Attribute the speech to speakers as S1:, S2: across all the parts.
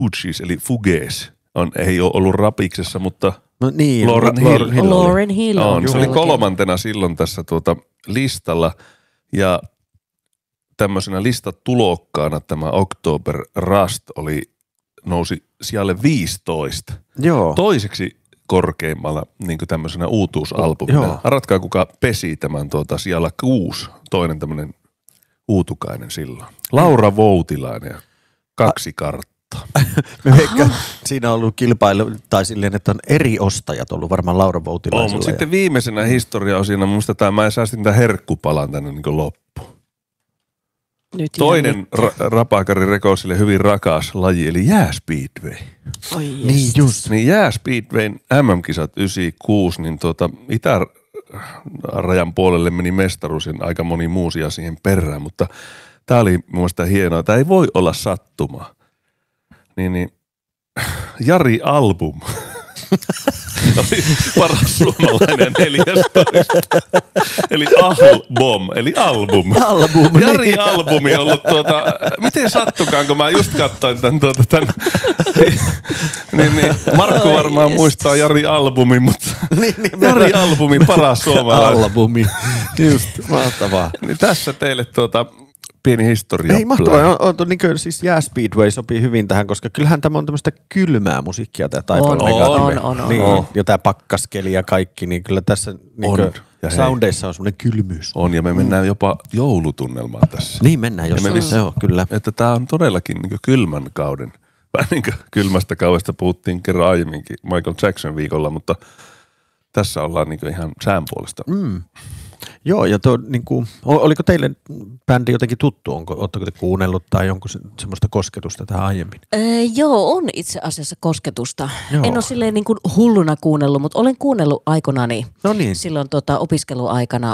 S1: Fugees, eli Fugees. Ei ole ollut Rapiksessa, mutta
S2: no niin,
S3: Lauryn Hill
S1: on. Se oli 3. silloin tässä listalla ja tämmöisenä listatulokkaana tämä October Rust nousi sijalle 15.
S2: Joo.
S1: Toiseksi korkeimmalla niin kuin tämmöisenä uutuusalbumina. Arvatkaa, kuka pesi tämän sijalla 6, toinen tämmöinen uutukainen silloin. Laura Voutilainen ja 2 karttaa.
S2: Ehkä siinä on ollut kilpailu, tai silleen, että on eri ostajat ollut varmaan Laura Voutilaisella.
S1: Mutta sitten viimeisenä historiaosina, mä säästin tämän herkkupalan tänne niin loppuun. Toinen Rapakari Rekosille hyvin rakas laji, eli jääspeedway.
S2: Niin just.
S1: Niin jääspeedwayn MM-kisat 96, niin itärajan puolelle meni mestaruus ja aika moni muu siihen perään, mutta tää oli mun mielestä hienoa. Tää ei voi olla sattuma. Niin Jari Album oli paras suomalainen 14. Eli Album, eli album. Jari Albumi on ollut miten sattukaan, kun mä just katsoin tän niin Markku varmaan muistaa Jari Albumin, mutta Jari Albumin paras suomalainen.
S2: Albumi, just, mahtavaa.
S1: Niin tässä teille pieni historia.
S2: Ei mahtavaa, niin siis Speedway sopii hyvin tähän, koska kyllähän tämä on tämmöistä kylmää musiikkia tämä Type
S3: On.
S2: Niin, ja tämä pakkaskeli ja kaikki, niin kyllä tässä soundeissa on semmoinen kylmyys.
S1: On, ja me mennään jopa joulutunnelmaan tässä.
S2: Niin mennään joo, kyllä.
S1: Että tämä on todellakin niin kylmän kauden. Vähän niin kuin kylmästä kaudesta puhuttiin kerran aiemminkin Michael Jackson viikolla, mutta tässä ollaan niin ihan sään puolesta.
S2: Joo, ja oliko teille bändi jotenkin tuttu? Oletteko te kuunnellut tai onko semmoista kosketusta tähän aiemmin?
S3: Joo, on itse asiassa kosketusta.
S2: Joo.
S3: En ole silleen niin kuin hulluna kuunnellut, mutta olen kuunnellut aikanani silloin opiskeluaikana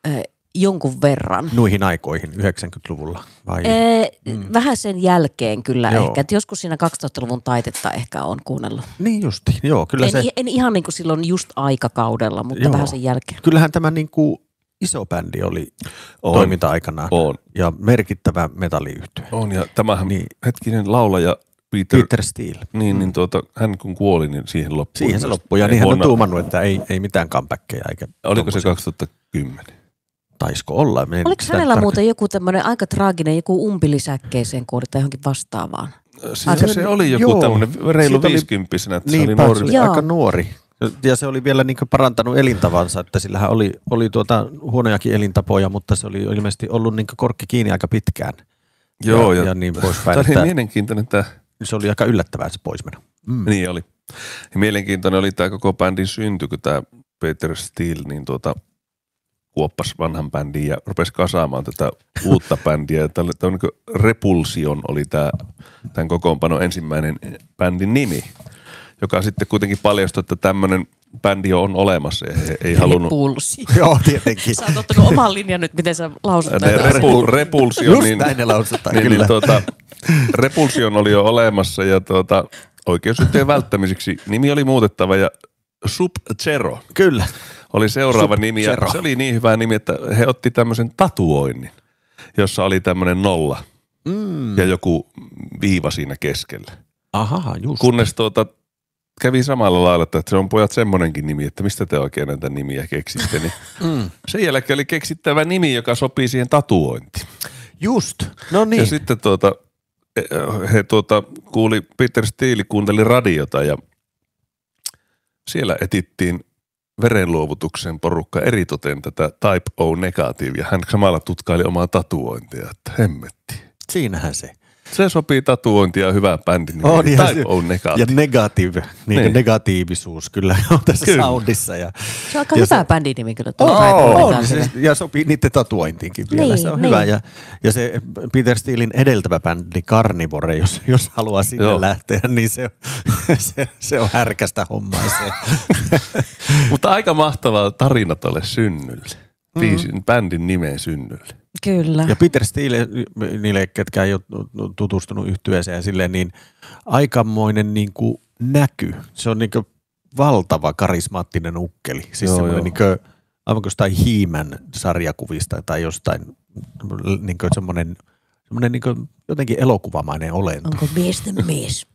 S3: jonkun verran.
S2: Nuihin aikoihin, 90-luvulla vai?
S3: Vähän sen jälkeen kyllä ehkä. Et joskus siinä 2000-luvun taitetta ehkä on kuunnellut.
S2: Niin justi, joo. Kyllä
S3: en ihan niin kuin silloin just aikakaudella, mutta vähän sen jälkeen.
S2: Kyllähän tämä niin kuin iso bändi oli toiminta-aikanaan ja merkittävä metalliyhtye.
S1: On, ja tämähän hetkinen laulaja
S2: Peter Steele.
S1: Niin hän kun kuoli, niin siihen loppui.
S2: Siihen se loppui, ja niin hän on tuumannut, että ei mitään comebackkejä.
S1: Oliko se 2010?
S2: Taisiko olla?
S3: Oliko hänellä muuten joku tämmöinen aika traaginen, joku umpilisäkkeeseen kuoli tai johonkin vastaavaan?
S1: Se oli joku tämmöinen reilu 50-vuotias, että se oli nuori.
S2: Aika nuori. Ja se oli vielä niin parantanut elintavansa, että sillähän oli huonojakin elintapoja, mutta se oli ilmeisesti ollut niin korkki kiinni aika pitkään.
S1: Joo,
S2: ja niin poispäin.
S1: Tämä oli mielenkiintoinen
S2: se oli aika yllättävää se poismeno.
S1: Niin oli. Ja mielenkiintoinen oli tämä koko bändin synty, kun tämä Peter Steele niin kuoppasi vanhan bändin ja rupesi kasaamaan tätä uutta bändiä. Tämä Repulsion oli tämän kokoonpanon ensimmäinen bändin nimi, joka sitten kuitenkin paljastui, että tämmöinen bändi on olemassa ja he ei halunnut.
S3: Repulsio.
S2: Joo, tietenkin.
S3: Sä oot ottanut oman linjan nyt, miten sä lausut tätä.
S1: Repulsion.
S2: Just näin ne lausutaan, kyllä.
S1: Repulsion oli jo olemassa ja oikeusyhtiön välttämiseksi nimi oli muutettava ja Sub-Zero.
S2: Kyllä.
S1: Oli seuraava nimi ja se oli niin hyvä nimi, että he otti tämmöisen tatuoinnin, jossa oli tämmöinen 0 ja joku viiva siinä keskellä.
S2: Aha, just.
S1: Kunnes kävi samalla lailla, että se on pojat semmonenkin nimi, että mistä te oikein näitä nimiä keksitte. Niin sen jälkeen oli keksittävä nimi, joka sopii siihen tatuointiin.
S2: Just, no niin.
S1: Ja sitten he kuuli, Peter Steele kuunteli radiota ja siellä etittiin verenluovutuksen porukka eritoten tätä Type O negatiivia. Hän samalla tutkaili omaa tatuointia, että hemmetti.
S2: Siinähän se.
S1: Se sopii tatuointia ja hyvä bändi. Niin Type O negatiivia.
S2: Ja negative, niin negatiivisuus kyllä on tässä soundissa.
S3: Se on aika hyvä bändinimi kyllä.
S2: Ja sopii niiden tatuointiinkin vielä. Se on hyvä. Ja se Peter Steelen edeltävä bändi Carnivore, jos haluaa sinne lähteä, niin se on härkästä hommaa se.
S1: Mutta aika mahtavaa tarina tolle synnylle. Bändin nimeen synnylle.
S3: Kyllä.
S2: Ja Peter Steele, niille ketkä ei ole tutustunut yhtyeeseen ja silleen, niin aikamoinen niin kuin näky. Se on niin kuin valtava karismaattinen ukkeli. Siis semmoinen niin kuin, aivan kuin jostain He-Man sarjakuvista tai jostain niin kuin semmoinen niin kuin jotenkin elokuvamainen olento.
S3: Onko miesten mies?